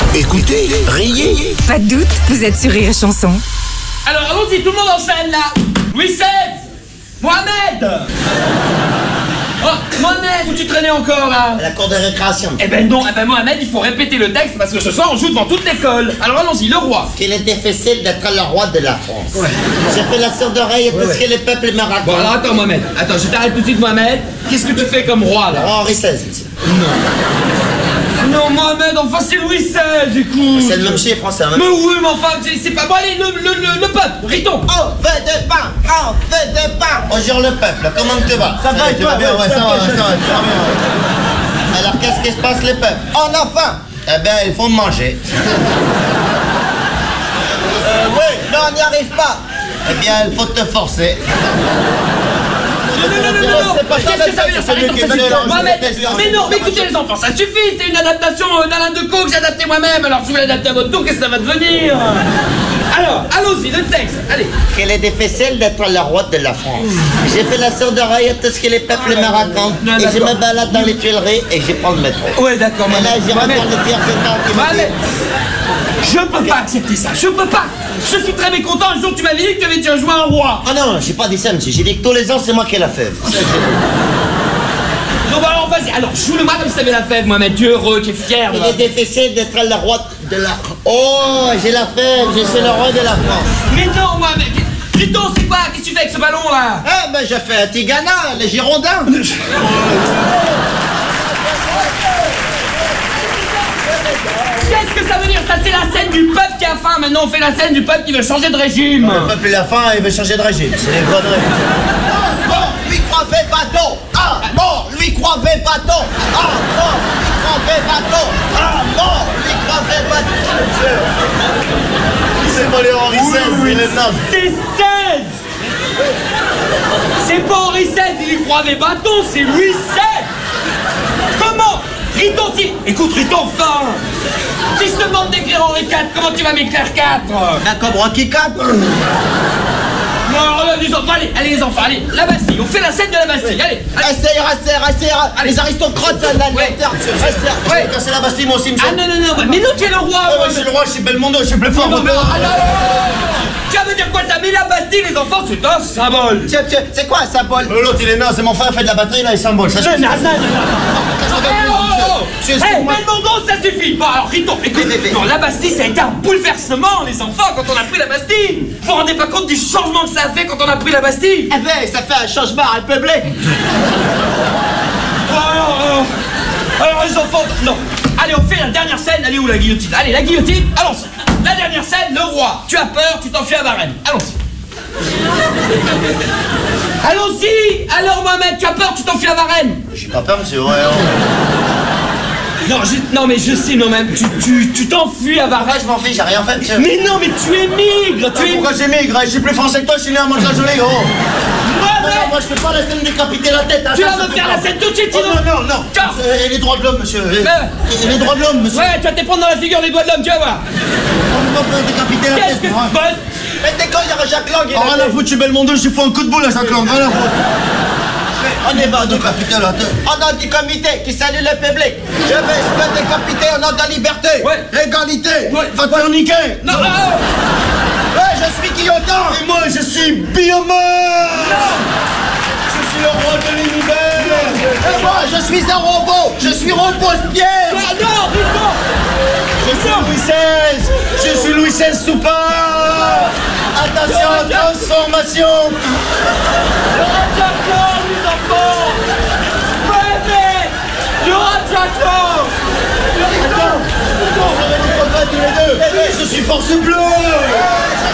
Écoutez, riez. Pas de doute, vous êtes sur Rire et Chanson. Alors allons-y, tout le monde en scène là. Louis XVI, Mohamed. Oh, Mohamed, où tu traînais encore là? À la cour de récréation. Eh ben non, Mohamed, il faut répéter le texte parce que ce soir on joue devant toute l'école. Alors allons-y, le roi. Qu'il était facile d'être le roi de la France. Ouais. J'ai fait la sourde oreille et tout ce que le peuple me raconte. Bon alors attends Mohamed, attends, je t'arrête tout de suite Mohamed. Qu'est-ce que tu fais comme roi là? Henri XVI, monsieur. Non Mohamed, enfin c'est Louis XVI, écoute. C'est le même chiffre français. Hein, Mais oui, mais enfin, c'est pas... Bon allez, le peuple, Riton. On veut de pain, on veut de pain. Bonjour le peuple, comment tu vas? Ça va, tu vas bien? Ouais, ça va bien. Alors qu'est-ce qui se passe les peuples? On a faim. Eh bien, il faut manger. Oui, non, on n'y arrive pas. Eh bien, il faut te forcer. Non, qu'est-ce que ça veut dire ça? Mohamed, mais non, mais écoutez les enfants, ça suffit, c'est une adaptation d'Alain Decaux que j'ai adapté moi-même, alors si vous l'adaptez à votre tour, qu'est-ce que ça va devenir? Alors, allons-y, le texte, allez. Qu'il est difficile d'être le roi de la France. J'ai fait la sourde oreille à tout ce que les peuples me racontent. Et je me balade dans les Tuileries et je prends le métro. Ouais, d'accord, Et là, j'y Mohamed. retourne le tiers qui me dit... Je peux pas accepter ça, je peux pas. Je suis très mécontent, un jour tu m'avais dit que tu avais déjà joué un roi. Ah non, j'ai pas dit ça, monsieur. J'ai dit que tous les ans, c'est moi qui ai la fève. Donc alors vas-y, alors joue-le-moi comme si t'avais la fève, Mohamed. Tu es heureux, tu es fier. Il est difficile d'être le roi de la... Oh, j'ai la fève, je suis le roi de la France. Mais non, Mohamed. Riton, c'est quoi? Qu'est-ce que tu fais avec ce ballon là? Ah, ben je fais un Tigana, les Girondins. Qu'est-ce que ça veut dire? Ça, c'est la scène du peuple qui a faim. Maintenant, on fait la scène du peuple qui veut changer de régime. Le peuple, il a faim, il veut changer de régime. C'est les conneries. Bon, lui croivait bâton. Ah, bon, lui croivait bâton. Ah, bon, lui croivait bâton. Ah, bon, lui croivait bâton. C'est pas les Henri XVI, il est naze. C'est 16. C'est pas Henri XVI, il lui croit des bâtons, c'est Louis XVI. Comment? Riton, si... Écoute, Riton, enfin. Si je te demande d'écrire Henri IV, comment tu vas m'écrire 4? Un cobra qui cape. Non, alors là, les enfants, allez les enfants, allez, la Bastille, on fait la scène de la Bastille, allez. Restez, les aristocrates, ça, l'Angleterre. Ouais. C'est la Bastille, moi aussi, monsieur. Ah non, mais non, tu es le roi. Ouais, je suis le roi, je suis Belmondo, je suis plus fort. Non, mais ça veut dire quoi ça? Mais la Bastille, les enfants, c'est un symbole. C'est quoi un symbole? L'autre, il est naze, c'est mon frère, fait de la batterie, là, il symbole. Ça, Non, Belmondo, ça suffit. Bon, alors, Riton, écoute, non, la Bastille, ça a été un bouleversement, les enfants, quand on a pris la Bastille. Vous vous rendez pas compte du changement que ça a fait quand on a pris la Bastille? Eh ben, ça fait un changement république. Alors, les enfants, non. Allez, on fait la dernière scène. Allez, où la guillotine? Allez, la guillotine, allons-y. La dernière scène, le roi. Tu as peur, tu t'enfuis à Varennes. Allons-y. Allons-y. Alors, Mohamed, tu as peur, tu t'enfuis à Varennes. J'ai pas peur, monsieur, ouais. Non, mais je sais, non, même, tu t'enfuis à Varennes. Je m'en fiche, j'ai rien fait, monsieur. Mais non, mais tu émigres, Pourquoi j'émigre? Je suis plus français que toi, je suis né à Mantes-la-Jolie, gros. Non, moi je fais pas la scène décapiter la tête. Tu vas me faire la scène tout de suite, sinon. Non. Et les droits de l'homme, monsieur. Et les droits de l'homme, monsieur. Ouais, tu vas te prendre dans la figure les doigts de l'homme, tu vas voir. On peut décapiter la Qu'est-ce tête. que tu bosses? Mais t'es con, il y a Jacques Lang. Oh, rien à foutre, je suis Belmondo, je lui fous un coup de boule à Jacques Lang. Rien à foutre. On est pas décapiter la tête. Au nom du comité qui salue le public, je vais te décapiter au nom de la liberté. Ouais. L'égalité. Ouais. Va te faire niquer. Non, Ouais, je suis Guillotin. Et moi, je suis Biomar. Je suis le roi de l'univers. Et moi, je suis un robot. Je suis Robespierre. non, Riton. Je suis Louis XVI. Je suis Louis XVI Soupard. Attention, transformation. Le Ratchakon, les enfants. Bébé. Le Ratchakon. Je suis force bleue.